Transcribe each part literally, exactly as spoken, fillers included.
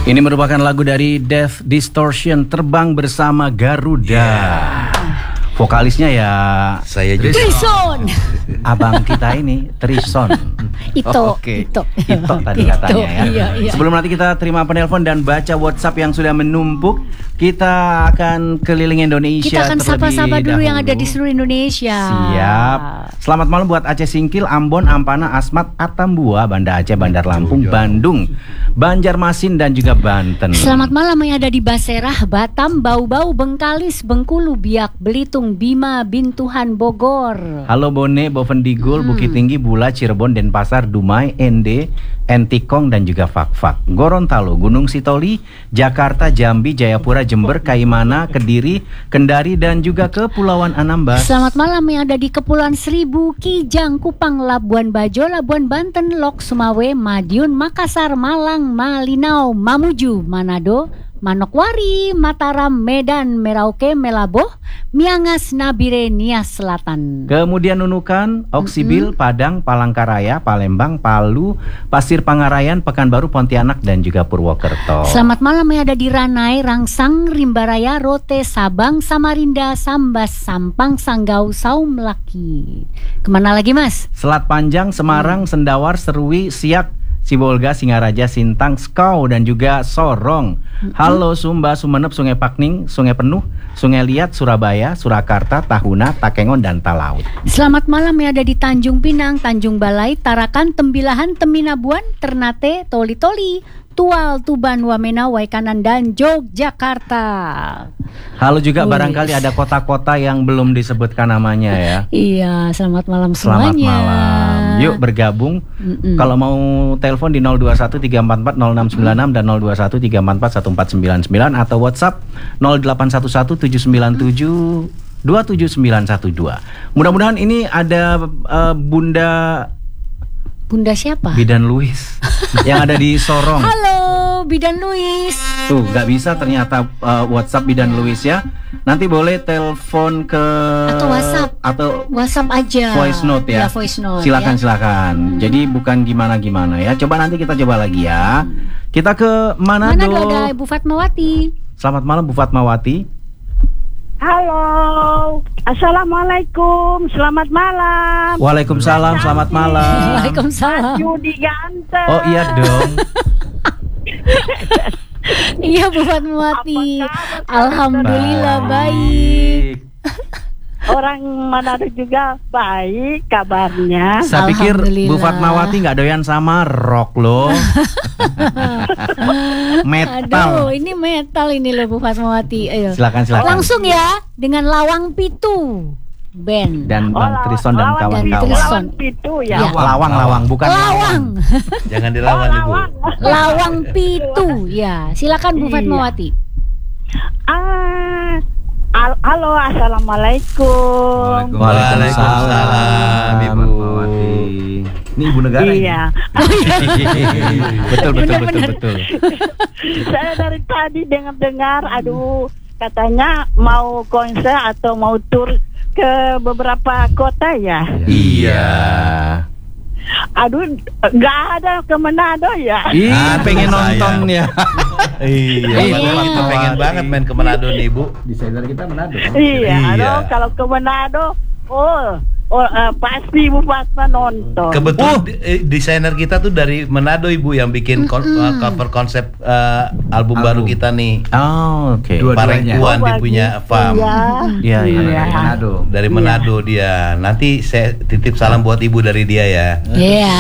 Ini merupakan lagu dari Death Distortion, Terbang Bersama Garuda. Yeah. Vokalisnya ya saya juga. Trison. Abang kita ini Trison. Ito, oh, Oke, okay. Ito. Ito tadi Ito, katanya ya. Iya, iya. Sebelum nanti kita terima penelpon dan baca WhatsApp yang sudah menumpuk, kita akan keliling Indonesia. Kita akan sapa-sapa dulu yang ada di seluruh Indonesia. Siap. Selamat malam buat Aceh Singkil, Ambon, Ampana, Asmat, Atambua, Banda Aceh, Bandar Lampung, Bandung, Banjarmasin dan juga Banten. Selamat malam yang ada di Baserah, Batam, Bau-Bau, Bengkalis, Bengkulu, Biak, Belitung, Bima, Bintuhan, Bogor. Halo Bone, Bovendigul, hmm. Bukit Tinggi, Bula, Cirebon, Denpasar, Dumai, Ende, Entikong dan juga Fakfak. Gorontalo, Gunung Sitoli, Jakarta, Jambi, Jayapura, Jember, Kaimana, Kediri, Kendari dan juga Kepulauan Anambas. Selamat malam yang ada di Kepulauan Seribu, Kijang, Kupang, Labuan Bajo, Labuan Banten, Lok, Sumawe, Madiun, Makassar, Malang, Malinau, Mamuju, Manado, Manokwari, Mataram, Medan, Merauke, Melaboh, Miangas, Nabire, Nias Selatan. Kemudian Nunukan, Oksibil, mm-hmm. Padang, Palangkaraya, Palembang, Palu, Pasir Pangarayan, Pekanbaru, Pontianak dan juga Purwokerto. Selamat malam yang ada di Ranai, Rangsang, Rimbaraya, Rote, Sabang, Samarinda, Sambas, Sampang, Sanggau, Saum Laki. Kemana lagi Mas? Selat Panjang, Semarang, hmm. Sendawar, Serui, Siak, Sibolga, Singaraja, Sintang, Skau dan juga Sorong. Mm-hmm. Halo Sumba, Sumeneb, Sungai Pakning, Sungai Penuh, Sungai Liat, Surabaya, Surakarta, Tahuna, Takengon dan Talaut. Selamat malam yang ada di Tanjung Pinang, Tanjung Balai, Tarakan, Tembilahan, Teminabuan, Ternate, Toli-Toli, Tual, Tuban, Wamena, Waikanan dan Yogyakarta. Halo juga Uis. Barangkali ada kota-kota yang belum disebutkan namanya ya. Iya, selamat malam selamat semuanya. Selamat malam. Yuk bergabung. Mm-mm. Kalau mau telepon di nol dua satu tiga empat empat nol enam sembilan enam dan nol dua satu tiga empat empat satu empat sembilan sembilan atau WhatsApp nol delapan satu satu tujuh sembilan tujuh dua tujuh sembilan satu dua. Mudah-mudahan ini ada uh, Bunda Bunda siapa? Bidan Luis yang ada di Sorong. Halo Bidan Luis. Tuh gak bisa ternyata uh, WhatsApp Bidan Luis ya. Nanti boleh telepon ke atau WhatsApp atau WhatsApp aja. Voice note ya. Ya voice note. Silakan ya. silakan. Hmm. Jadi bukan gimana-gimana ya. Coba nanti kita coba lagi ya. Kita ke Manado. Manado ada Ibu Fatmawati. Selamat malam Bu Fatmawati. Halo, assalamualaikum, selamat malam. Waalaikumsalam, selamat malam. Waalaikumsalam. Yudi ganteng. Oh iya dong. Iya Bu Fatmawati. Alhamdulillah baik. Orang Manado juga baik kabarnya. Saya pikir Bu Fatmawati nggak doyan sama rock loh. Metal. Aduh, ini metal ini loh Bu Fatmawati. Ayo. Silakan silakan. Langsung ya dengan Lawang Pitu band dan Bang oh, Trison dan kawan-kawan. Lawang Pitu ya. ya. Lawang lawang bukan Lawang. Jangan dilawan oh, Ibu. Lawang Pitu ya. Silakan Bu Fatmawati. Ah, al halo, assalamualaikum. Waalaikumsalam Ibu. Ini ibu negara. Iya. betul betul betul betul. Saya dari tadi dengar-dengar, aduh, katanya mau konser atau mau tur ke beberapa kota ya. Iya. Aduh, nggak ada ke Manado ya. Ih, pengen nonton ya. Iya, kita pengen banget main ke Manado nih Bu. Desainer kita Manado. Iya, aduh, kalau ke Manado, oh. Oh, uh, pasti Bu Fatma nonton. Kebetulan uh. desainer kita tuh dari Manado Ibu yang bikin kon uh, cover konsep uh, album, album baru kita nih. Oh, oke. Okay. Parengkuan oh, dia punya Fam. Iya, iya, iya. dari Manado. Dari Manado ya. Dia. Nanti saya titip salam buat Ibu dari dia ya. Iya.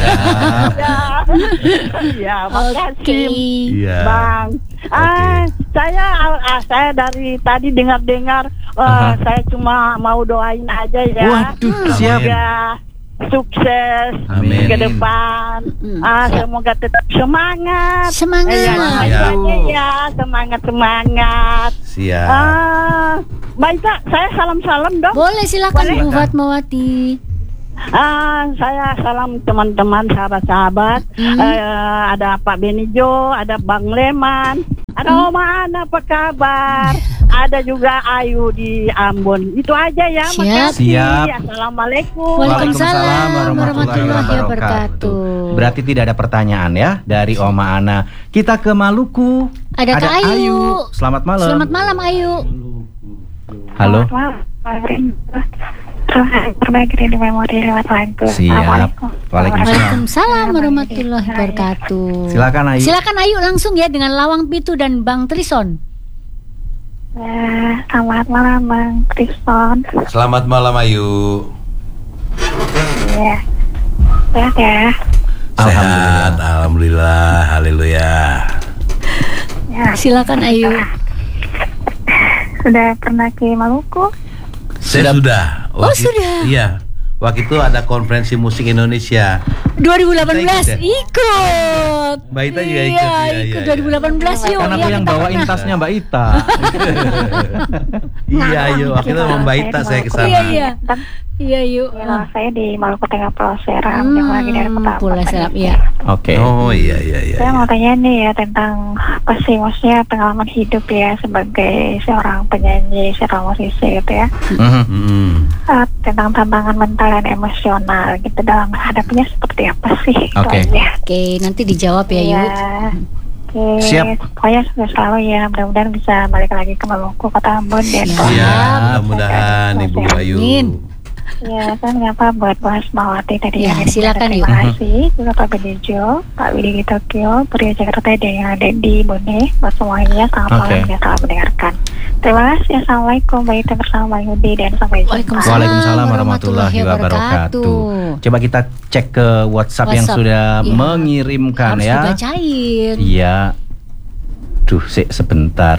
Iya, makasih. Iya. Bang. Ah, okay. saya ah, saya dari tadi dengar-dengar uh, saya cuma mau doain aja ya. Waduh, siap. Ya, sukses Amin. ke depan. Hmm, ah, siap. semoga tetap semangat. Semangat. Eh, ya, ya, semangat semangat. Siap. Ah, baik Kak, saya salam-salam dong. Boleh silakan Boleh. Bu Fatmawati. Ah, saya salam teman-teman, sahabat-sahabat. Hmm. Eh, ada Pak Benijo, ada Bang Leman, ada Oma Ana, apa kabar? ada juga Ayu di Ambon. Itu aja ya. Siap. Makasih. Siap. Assalamualaikum. Waalaikumsalam warahmatullahi wabarakatuh. Berarti tidak ada pertanyaan ya dari Oma Ana. Kita ke Maluku. Ada Kak Ayu. Selamat malam. Selamat malam Ayu. Halo. Berbagi di memori lewat lagu. Siap. Waalaikumsalam. Waalaikumsalam warahmatullahi wabarakatuh. Silakan Ayu. Silakan Ayu langsung ya dengan Lawang Pitu dan Bang Trison. Ya, selamat malam Bang Trison. Selamat malam Ayu. Ya, sehat ya. Sehat, alhamdulillah, haleluya. Ya, Silakan Ayu. sudah pernah ke Maluku? Saya sudah. Oh, Waktu- sudah. Iya. Waktu itu ada konferensi musik Indonesia. dua ribu delapan belas Kita ikut ikut. Mbak Ita juga Iya, ikut, iya, ikut iya, dua ribu delapan belas yuk. Kan aku ya, yang kita bawain pernah. tasnya Mbak Ita. Iya, Ayu. Waktu itu sama Mbak Ita saya ke sana. Iya, iya. Iya yuk. Ya, saya di Maluku Tengah Pulau Seram Hmm, yang lagi dari kota Pulau Ambon. Seram, iya. Oke. Oh iya iya iya. Saya iya. mau tanya nih ya tentang apa sih maksudnya pengalaman hidup ya sebagai seorang penyanyi, seorang musisi gitu ya. Mhm. Hmm. Uh, tentang tantangan mental dan emosional gitu dalam menghadapinya seperti apa sih? Itu Oke. aja. Oke, nanti dijawab ya Iya. Yu. Oke. Siap. Pokoknya sudah selalu ya, mudah-mudahan bisa balik lagi ke Maluku, kota Ambon dan Siap. Iya, mudah-mudahan Ibu Ayu. Amin. ya kan ngapa buat bahas Mawati tadi Ya, yang silakan, terima Yu. kasih juga Pak Benejo, Pak Widi di Tokyo, Pria Jakarta dan yang ada di Bone, buat semuanya selamat Oke. malam yang telah mendengarkan. Terima kasih. Assalamualaikum, baik bersama Bang Yudi dan sampai jumpa. Waalaikumsalam. Waalaikumsalam warahmatullahi wabarakatuh. Coba kita cek ke WhatsApp, yang WhatsApp, sudah iya. mengirimkan Harus ya. dibacain. Iya. Duh, sik sebentar.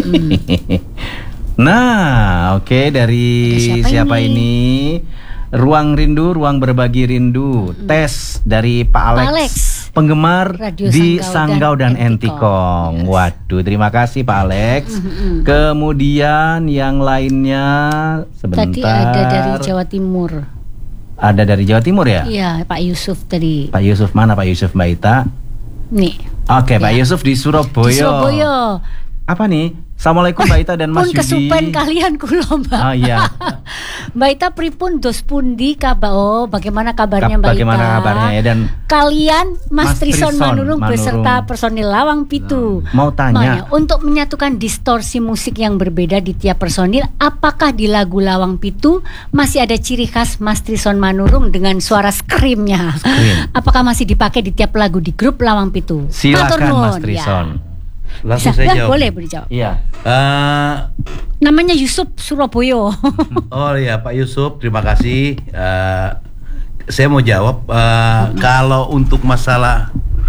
Nah, oke, dari Ada siapa siapa, ini? ini? Ruang Rindu, Ruang Berbagi Rindu. Tes dari Pak Alex, Alex. penggemar Radio di Sanggau Sanggau dan dan Entikong. Entikong. Waduh, terima kasih Pak Alex. Kemudian yang lainnya sebentar. Tadi ada dari Jawa Timur. Ada dari Jawa Timur ya? Iya, Pak Yusuf tadi. Pak Yusuf mana Pak Yusuf, Mbak Ita? Nih. Oke, Pak Ya. Yusuf di Surabaya. Di Surabaya. Apa nih? Assalamualaikum Mbak Ita dan Mas Pun Yudi. kesupen kalian kulo Mbak. Oh iya. Mbak Ita pripun dos pundi kabar? Oh, bagaimana kabarnya Ka- Mbak bagaimana Ita? kabarnya ya, dan Kalian Mas, Mas Trison Trison Manurung Manurung. beserta personil Lawang Pitu. Mau tanya. Makanya, untuk menyatukan distorsi musik yang berbeda di tiap personil, apakah di lagu Lawang Pitu masih ada ciri khas Mas Trison Manurung dengan suara screamnya? Scream. Apakah masih dipakai di tiap lagu di grup Lawang Pitu? Matur Silakan nuwun, Mas Trison. ya. Langsung Bisa, saya ya, jawab. boleh boleh jawab. Iya. Eh, Namanya Yusuf Surabaya. oh ya Pak Yusuf, terima kasih. Eh, saya mau jawab. eh, Kalau untuk masalah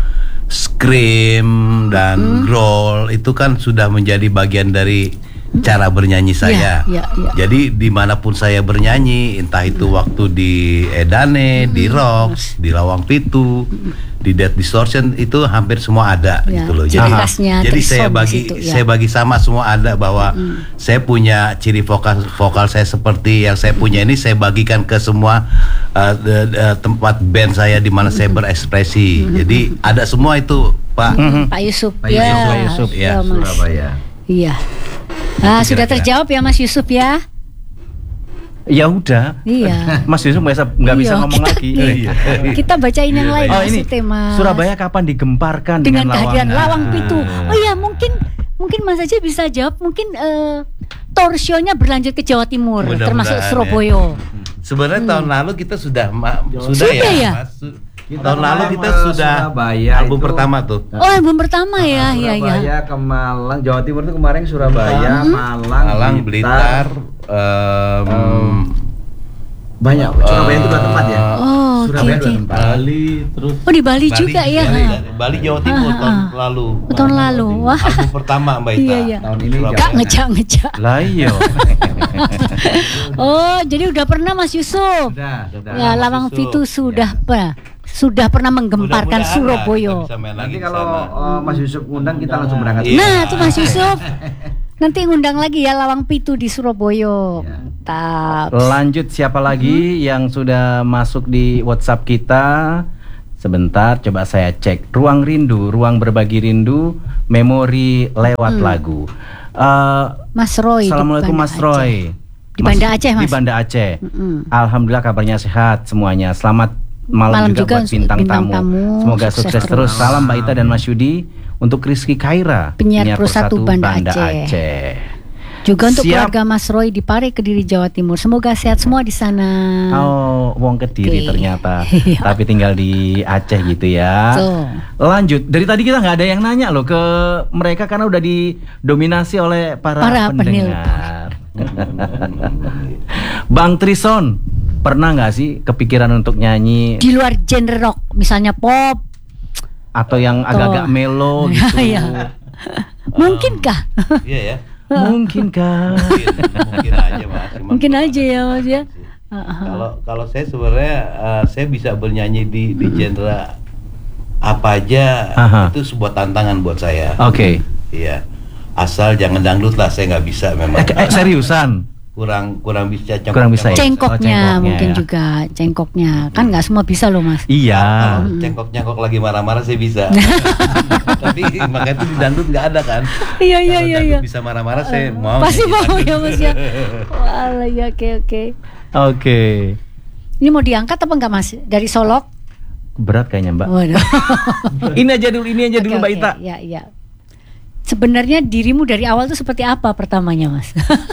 scream dan growl itu kan sudah menjadi bagian dari cara bernyanyi saya. Iya, iya, iya. Jadi dimanapun saya bernyanyi, entah itu waktu di Edane, di Rock, di Lawang Pitu, di Dead Distortion, itu hampir semua ada Ya, gitu loh. ciri Jadi, khasnya jadi Trison saya di bagi situ, ya. saya bagi sama semua ada, bahwa saya punya ciri vokal vokal saya seperti yang saya punya ini, saya bagikan ke semua uh, de- de- tempat band saya di mana saya berekspresi. Jadi ada semua itu, Pak. Pak Yusuf. Pak ya, Yusuf, Pak Yusuf, ya, Mas. Surabaya. Iya. Ah, sudah kira-kira. terjawab ya Mas Yusuf ya? Ya udah. Iya. Mas Yusuf nggak bisa nggak bisa Iya, ngomong kita- lagi. nih, Iya. Kita bacain yang lain Oh Mas ini tema. Surabaya kapan digemparkan Dengan dengan, kehadiran Lawang Ah. Pitu. Oh iya, mungkin mungkin Mas aja bisa jawab. Mungkin eh, tour show-nya berlanjut ke Jawa Timur, Mudah-mudahan, termasuk ya. Surabaya. Sebenarnya tahun lalu kita sudah ma- sudah, Sudah ya, ya? Mas. Su- tahun lalu kita ke sudah Surabaya album itu. pertama tuh. Oh, album pertama ya, ya, ya. Surabaya ke Malang, Jawa Timur itu kemarin Surabaya, Malang, Malang, Blitar, em, banyak. Surabaya itu dua tempat ya. Oh, oke Surabaya oke. dua tempat. Bali, terus Oh, di Bali, juga ya. Bali, Bali Jawa Timur Ah, tahun ah. lalu. Oh, tahun lalu. Wah. Album pertama Mbak Ita. Iya, iya. Tahun ini Surabaya. Gak ngejak-ngejak. Lah iya. Oh, jadi udah pernah Mas Yusuf. Sudah, sudah. Ya, Mas Lawang Yusuf. Pitu sudah apa? Sudah pernah menggemparkan Mudah-mudahan Surabaya. kita bisa main lagi Nanti di kalau sana. uh, Mas Yusuf undang kita langsung berangkat. Iya. Nah, tuh Mas Yusuf. Nanti ngundang lagi ya Lawang Pitu di Surabaya. Ya. Mantap. Lanjut, siapa lagi yang sudah masuk di WhatsApp kita? Sebentar, coba saya cek. Ruang Rindu, Ruang Berbagi Rindu, memori lewat Hmm. lagu. Uh, Mas Roy. Assalamualaikum Mas Roy. Di Banda Aceh, Mas. Di Banda Aceh. Mm-mm. Alhamdulillah kabarnya sehat semuanya. Selamat malam, malam juga, juga buat bintang, bintang tamu. tamu. Semoga sukses, sukses terus. terus. Salam Mbak Ita dan Mas Yudi untuk Rizky Khaira, penyiar Persatu Banda, Banda Aceh. Aceh. Juga untuk Siap. keluarga Mas Roy di Pare, Kediri, Jawa Timur. Semoga sehat semua di sana. Oh, wong Kediri okay. ternyata. Tapi tinggal di Aceh gitu ya. So. Lanjut. Dari tadi kita nggak ada yang nanya loh ke mereka karena udah didominasi oleh para, para pendengar. Bang Trison, pernah nggak sih kepikiran untuk nyanyi di luar genre rock, misalnya pop atau yang agak-agak melo gitu? Mungkinkah? Iya ya. Mungkinkah? Mungkin, mungkin aja Mas. Mungkin aja ya Mas ya. Kalau kalau saya sebenarnya uh, saya bisa bernyanyi di di genre apa aja. Aha. Itu sebuah tantangan buat saya. Oke. Okay. Iya. Asal jangan dangdut lah, saya nggak bisa memang. Eh, seriusan? Kurang kurang bisa cengkok, kurang bisa ya? Cengkoknya, oh, cengkoknya mungkin ya. Juga cengkoknya kan nggak semua bisa loh Mas. Iya. Kalau cengkok-cengkok lagi marah-marah saya bisa. Tapi makanya itu di dangdut nggak ada kan. Iya iya iya. iya. Bisa marah-marah saya uh, mau. Pasti mau ya Mas ya. Walah ya oke oke. Oke. Ini mau diangkat apa enggak Mas? Dari Solok? Berat kayaknya Mbak. Waduh. Ini aja dulu, ini aja okay, dulu Mbak okay. Ita. Iya iya. Sebenarnya dirimu dari awal tuh seperti apa pertamanya Mas?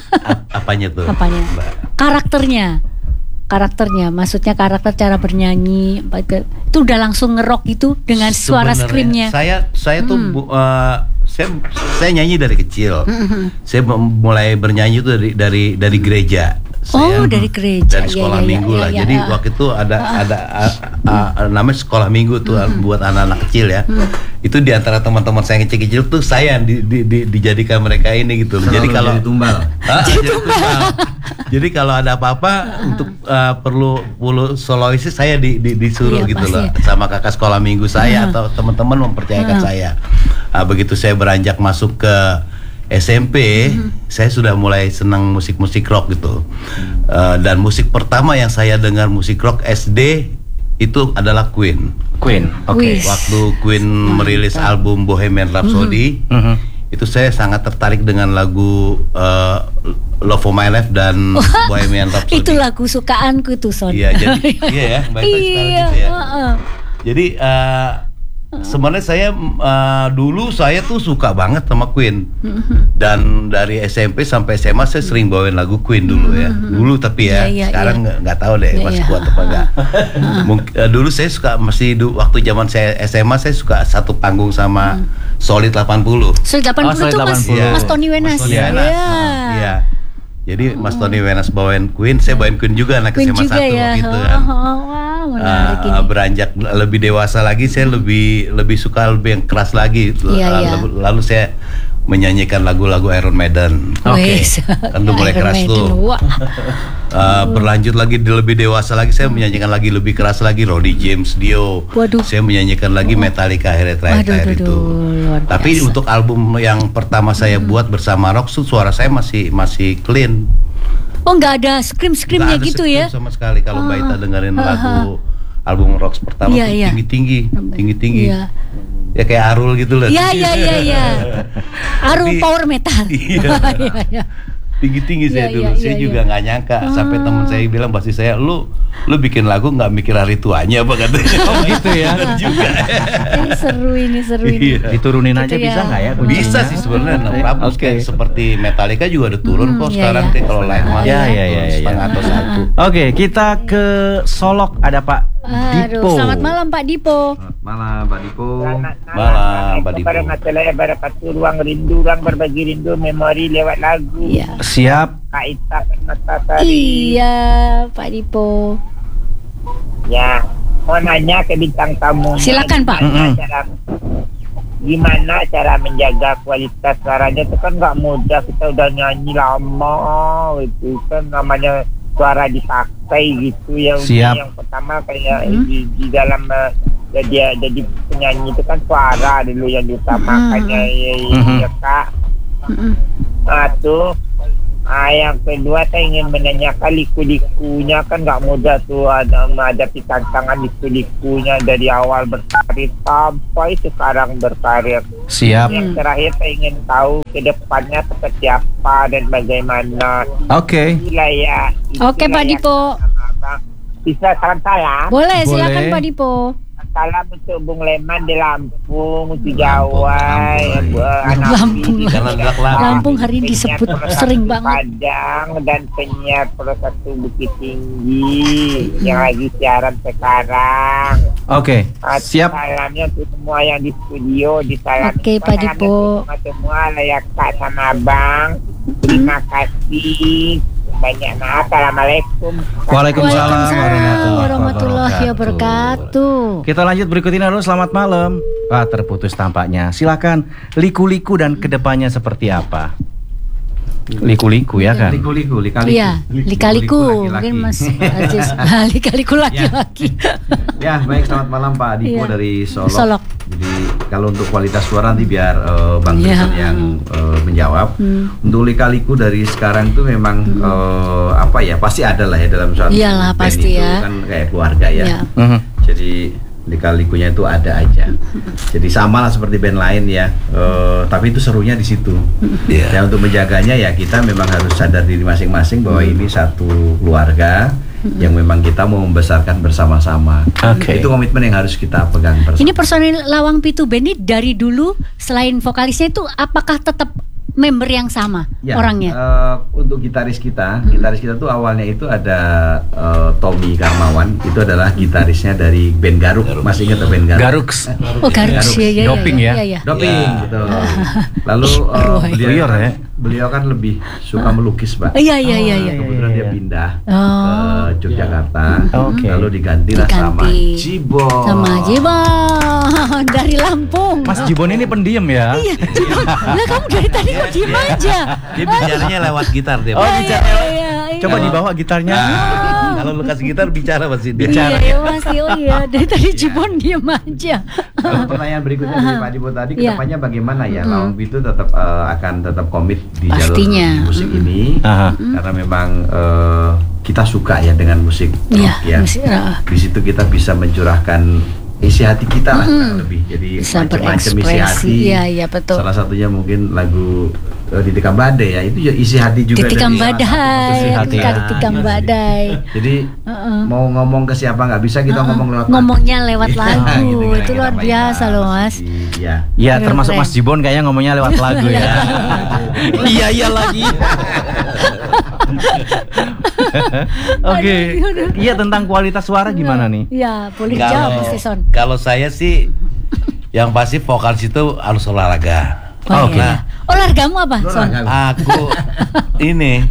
Apanya tuh? Apanya? Mbak. Karakternya, karakternya, maksudnya karakter cara bernyanyi, itu udah langsung ngerok gitu dengan suara screamnya. Saya, saya tuh, hmm. bu, uh, saya, saya nyanyi dari kecil. Hmm. Saya mulai bernyanyi tuh dari dari dari gereja. Saya oh dari gereja dari sekolah ya, minggu ya, lah. ya, Jadi ya. waktu itu ada uh, ada uh, uh, uh, namanya sekolah minggu tuh uh, buat anak-anak kecil ya. Uh, itu di antara teman-teman saya yang kecil-kecil tuh saya di, di, di, dijadikan mereka ini gitu. Selalu jadi kalau jadi tumbal. Ah, jadi tumbal. Jadi kalau ada apa-apa uh, untuk uh, perlu perlu solois saya di, di, disuruh iya, gitu loh sama kakak sekolah minggu saya uh, atau teman-teman mempercayakan uh, saya. Uh, begitu saya beranjak masuk ke S M P, mm-hmm. saya sudah mulai senang musik-musik rock gitu. Uh, dan musik pertama yang saya dengar musik rock S D itu adalah Queen. Queen, oke. Okay. Waktu Queen merilis album Bohemian Rhapsody, mm-hmm. itu saya sangat tertarik dengan lagu uh, Love of My Life dan Bohemian Rhapsody. Itu lagu sukaanku tuh Son. Iya, jadi iya ya, baik iya, gitu ya. Uh-uh. Jadi uh, sebenarnya saya uh, dulu saya tuh suka banget sama Queen. Dan dari S M P sampai S M A saya sering bawain lagu Queen dulu ya. Dulu tapi ya, yeah, yeah, sekarang nggak yeah. tahu deh yeah, masih yeah. kuat apa enggak. Mungkin uh, dulu saya suka masih du, waktu zaman saya S M A saya suka satu panggung sama mm. Solid delapan puluh. Solid delapan puluh oh, itu Mas, ya. Mas Tony Wenas. Mas Tony Wenas. Iya. Yeah. Jadi Mas Tony Wenas bawain Queen, saya bawain Queen juga anak S M A satu ya. Gitu kan. Oh, oh, wow, menarik uh, beranjak lebih dewasa lagi saya lebih lebih suka lebih yang keras lagi. Iya, lalu, iya. lalu saya menyanyikan lagu-lagu Iron Maiden. Oke. Okay. Kan udah mulai keras Maiden. Tuh. Uh, berlanjut lagi lebih dewasa lagi saya menyanyikan lagi lebih keras lagi Roddy James Dio. Waduh. Saya menyanyikan lagi Metallica akhirnya terakhir itu. Tapi untuk album yang pertama saya hmm. buat bersama Rock suara saya masih masih clean. Oh nggak ada scream-screamnya gitu ya? Sama sekali kalau oh. Mbak Ita dengerin uh, lagu album Rock pertama iya, tuh iya. tinggi-tinggi, tinggi-tinggi. Iya. Ya kayak Arul gitu loh. Iya iya iya iya. Arul power metal. Iya. iya. Tinggi-tinggi saya iya, dulu. iya, saya iya, juga nggak nyangka ah. sampai teman saya bilang pasti saya lu lu bikin lagu nggak mikir hari tuanya apa katanya. Oh gitu ya. juga. Ini seru ini seru ini. Iya. Diturunin aja gitu bisa nggak ya? Kuncinya? Bisa sih sebenarnya. Nah, Prabu okay. seperti Metallica juga udah turun hmm, kok iya, sekarang iya. kalau live mah. Ya ya ya ya. Setengah atau satu. Oke okay, kita ke Solok ada Pak Aduh, Dipo. Selamat malam Pak Dipo. Selamat malam Pak Dipo. Selamat malam Pak Dipo. Warahmatullahi wabarakatuh. Ruang rindu, ruang berbagi rindu, memori lewat lagu. Iya. Siap. Kak Ita Permatasari. Iya Pak Dipo. Ya, mau nanya ke bintang tamu. Silakan Pak. Gimana cara, gimana cara menjaga kualitas suaranya itu kan nggak mudah. Kita udah nyanyi lama, itu kan namanya suara dipakai gitu ya. Siap. Yang pertama kayak hmm. di, di dalam uh, jadi jadi penyanyi itu kan suara dulu yang diutamakannya hmm. ya, ya, ya Kak. Hmm. Nah tuh Ah, yang kedua saya ingin menanyakan liku-likunya kan nggak mudah tuh ada menghadapi tantangan liku-likunya dari awal berkarir sampai sekarang berkarir. Siap. Yang terakhir saya ingin tahu ke depannya seperti apa dan bagaimana. Oke. Itulah ya. Oke, Pak Dipo. Bisa salam salam. Boleh, silakan Boleh. Pak Dipo. Salam untuk Bung Leman di Lampung, di Jawa, ya, Bu, anak Lampung. di- Jangan gelak-gelak. Lampung hari ini penyiar disebut Pro sering satu banget. Padang dan penyiar Pro satu Bukit Tinggi yang lagi siaran sekarang. Oke. Ah, Siap. Salamnya untuk semua yang di studio, di salam. Oke, Pak Dipo. Semua semua layak Kak sama Bang. Terima kasih. Banyak nah, assalamualaikum. Waalaikumsalam warahmatullahi wabarakatuh. Kita lanjut berikut ini dulu. Selamat malam. Wah, terputus tampaknya. Silakan liku-liku dan kedepannya seperti apa? Liku-liku ya kan? Liku-liku, lika-liku. Iya, lika-liku. laki-laki. Mungkin Mas Aziz. Ah, lika-liku laki-laki. Ya, baik, selamat malam Pak Dipo Iya. dari Solok. Solok. Jadi kalau untuk kualitas suara nanti biar eh, Bang Iya. Jason yang eh, menjawab. Hmm. Untuk lika-liku dari sekarang itu memang eh, apa ya, pasti ada lah ya dalam suatu Iyalah, band pasti itu ya. kan kayak keluarga ya. Iya. Mhm. Jadi lika-likunya itu ada aja. Jadi sama lah seperti band lain ya. Eh, tapi itu serunya di situ. Iya. Ya untuk menjaganya ya kita memang harus sadar diri masing-masing bahwa ini satu keluarga yang memang kita mau membesarkan bersama-sama. Oke. Itu komitmen yang harus kita pegang bersama. Ini personil Lawang Pitu Band ini dari dulu selain vokalisnya itu apakah tetap member yang sama Ya, orangnya? eh, untuk gitaris kita, gitaris kita tuh awalnya itu ada eh, Tommy Karmawan, itu adalah gitarisnya dari band Garuk. Masih ingat band Garuk? Garuks. Oh, Garuk ya, ya, Doping ya? ya, ya. Doping Ya. gitu. Lalu eh, Roy. beliau, Beliau ya? beliau kan lebih suka melukis, Pak. Iya, iya, iya, iya. Kebetulan dia pindah Oh. ke Yogyakarta, Oke. lalu digantilah sama Diganti. Jibon. Sama Jibon dari Lampung. Mas Jibon ini pendiam ya? Iya, Jibon. Lah kamu dari tadi kok diem aja? Dia bicaranya lewat gitar dia. Oh, Pak. bicara. iya, iya, iya. Coba dibawa gitarnya. Nah, kalau lu kasih gitar bicara pasti dia. Iya, iya, masih. Oh iya, dari tadi Jibon diem aja. Lalu pertanyaan berikutnya dari Pak Dipo tadi, Iya. kedepannya bagaimana ya? Mm. Lawang Pitu tetap eh, akan tetap komit di Pastinya. jalur musik Mm-mm. ini, Aha. karena memang eh, kita suka ya dengan musik rock Iya, ya. musik, ah. Di situ kita bisa mencurahkan isi hati kita lah, Mm-mm. kurang lebih. Jadi Bisa macam-macam isi berekspresi. hati. Iya, iya, betul. Salah satunya mungkin lagu eh, Ditikam Badai ya, itu ya isi hati juga. Ditikam dari salah satu badai, musisi hati ketika ya. ditikam Gitu. badai. Jadi Heeh. mau ngomong ke siapa nggak bisa, kita Heeh. ngomong lewat Ngomongnya lewat Iya, lagu. gitu, Itu kira-kira, luar Pak, biasa ya. loh, Mas. Iya. Ya, Keren, termasuk keren. Mas Jibon kayaknya ngomongnya lewat lagu ya. Iya, iya lagi. Oke. Aduh, aduh. Iya, tentang kualitas suara gimana nih? Iya, boleh Kalau jawab Mas Jason. kalau saya sih yang pasti vokalis itu harus olahraga. Oh, Oke. iya. Olahragamu apa, Son? Aku ini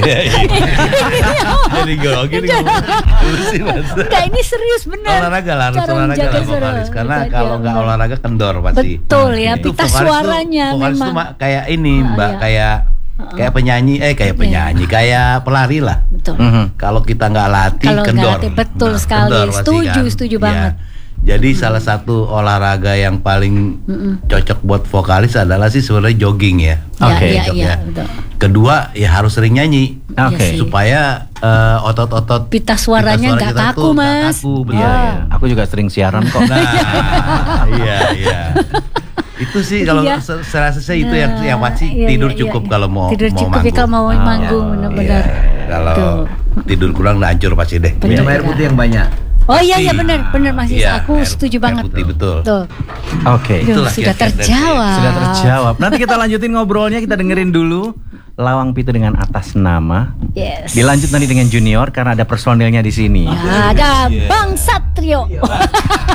jadi gue gini Enggak, ini serius benar. olahraga lah, harus Cara olahraga menjaga lah suara. vokalis karena Iya, kalau iya, nggak benar. olahraga kendor pasti. Betul ya, Itu pita vokalis tuh- suaranya vokalis tuh memang. ma- kayak ini Ah, mbak iya. kayak kayak penyanyi eh kayak Iya. penyanyi kayak pelari lah. Betul. Mhm. Kalau kita nggak latih Kalau nggak kendor. latih, betul Nah, sekali. kendor pasti Setuju, kan. setuju Iya. banget. Jadi salah satu olahraga yang paling Mm-mm. cocok buat vokalis adalah sih sebenarnya jogging ya. Oke, Iya, iya, ya. betul. Kedua ya harus sering nyanyi Iya Oke. sih. supaya eh, otot-otot Pita suaranya suara nggak kita kaku, tuh nggak Mas. kaku, betul. Iya, iya. Aku juga sering siaran kok. Nah, iya iya. Itu sih kalau Iya. se- saya rasa sih itu yang Nah, yang pasti iya, tidur iya, cukup iya. kalau mau tidur mau cukup manggung. ya kalau mau Ah, manggung Iya, benar-benar. kalau Tuh. tidur kurang udah hancur pasti deh. Betul. Minum air putih yang banyak. Oh iya iya benar benar Mas Is. Iya, Aku air- setuju air banget. putih, betul. Tuh. Oke. Duh, Itulah sudah kiat-kiat dari terjawab. Sudah terjawab. Nanti kita lanjutin ngobrolnya, kita dengerin dulu Lawang Pitu dengan atas nama. Yes. Dilanjut nanti dengan Junior karena ada personilnya di sini. Ada Bang Satrio.